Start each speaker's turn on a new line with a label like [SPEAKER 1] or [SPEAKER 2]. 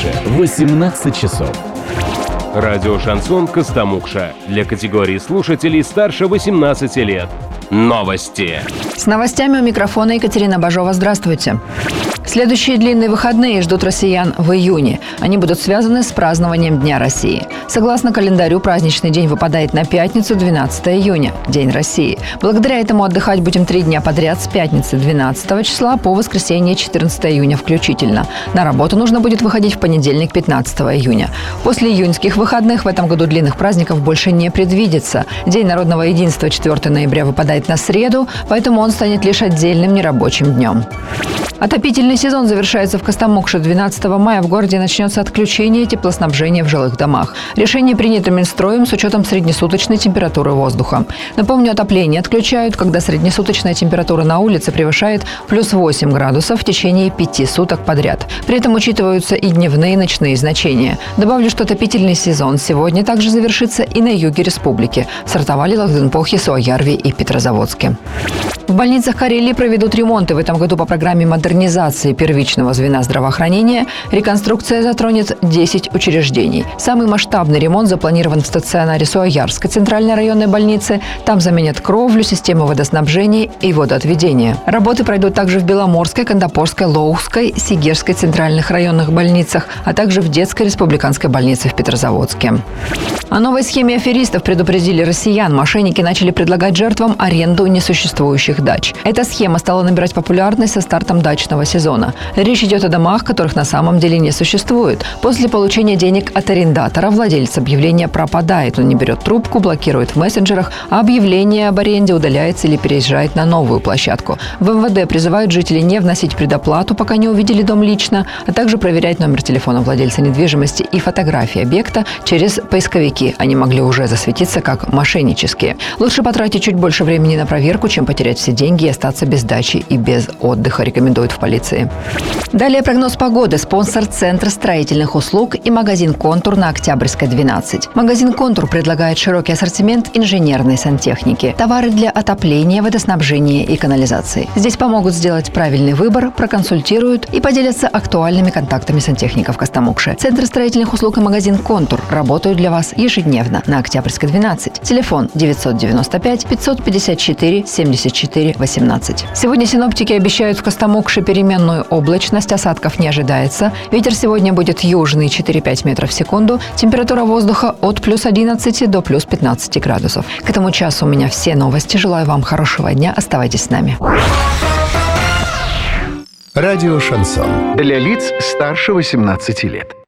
[SPEAKER 1] раньше, в 18 часов.
[SPEAKER 2] Радио «Шансон» Костомукша. Для категории слушателей старше 18 лет. Новости.
[SPEAKER 3] С новостями у микрофона Екатерина Бажова. Здравствуйте. Следующие длинные выходные ждут россиян в июне. Они будут связаны с празднованием Дня России. Согласно календарю, праздничный день выпадает на пятницу, 12 июня, День России. Благодаря этому отдыхать будем 3 дня подряд с пятницы 12 числа по воскресенье 14 июня включительно. На работу нужно будет выходить в понедельник 15 июня. После июньских выходных в этом году длинных праздников больше не предвидится. День народного единства 4 ноября выпадает на среду, поэтому он станет лишь отдельным нерабочим днем. Отопительный сезон завершается в Костомукше. 12 мая в городе начнется отключение теплоснабжения в жилых домах. Решение принято Минстроем с учетом среднесуточной температуры воздуха. Напомню, отопление отключают, когда среднесуточная температура на улице превышает плюс 8 градусов в течение 5 суток подряд. При этом учитываются и дневные, и ночные значения. Добавлю, что отопительный сезон сегодня также завершится и на юге республики. В Сартовале, Лахденпохе, Суоярви и Петрозаводске. В больницах Карелии проведут ремонты. В этом году по программе модернизации первичного звена здравоохранения реконструкция затронет 10 учреждений. Самый масштабный ремонт запланирован в стационаре Суоярской центральной районной больницы. Там заменят кровлю, систему водоснабжения и водоотведения. Работы пройдут также в Беломорской, Кандапорской, Лоухской, Сигирской центральных районных больницах, а также в детской республиканской больнице в Петрозаводске. О новой схеме аферистов предупредили россиян. Мошенники начали предлагать жертвам аренду несуществующих дач. Эта схема стала набирать популярность со стартом дачного сезона. Речь идет о домах, которых на самом деле не существует. После получения денег от арендатора владелец объявления пропадает. Он не берет трубку, блокирует в мессенджерах, а объявление об аренде удаляется или переезжает на новую площадку. В МВД призывают жителей не вносить предоплату, пока не увидели дом лично, а также проверять номер телефона владельца недвижимости и фотографии объекта через поисковики. Они могли уже засветиться как мошеннические. Лучше потратить чуть больше времени на проверку, чем потерять все деньги и остаться без дачи и без отдыха, рекомендуют в полиции. Далее прогноз погоды. Спонсор Центра строительных услуг и магазин «Контур» на Октябрьской, 12. Магазин «Контур» предлагает широкий ассортимент инженерной сантехники, товары для отопления, водоснабжения и канализации. Здесь помогут сделать правильный выбор, проконсультируют и поделятся актуальными контактами сантехников Костомукши. Центр строительных услуг и магазин «Контур» работают для вас ежедневно на Октябрьской, 12. Телефон 995 554 74 18. Сегодня синоптики обещают в Костомукше переменную облачность, осадков не ожидается. Ветер сегодня будет южный 4-5 метров в секунду. Температура воздуха от плюс 11 до плюс 15 градусов. К этому часу у меня все новости. Желаю вам хорошего дня. Оставайтесь с нами.
[SPEAKER 4] Радио «Шансон». Для лиц старше 18 лет.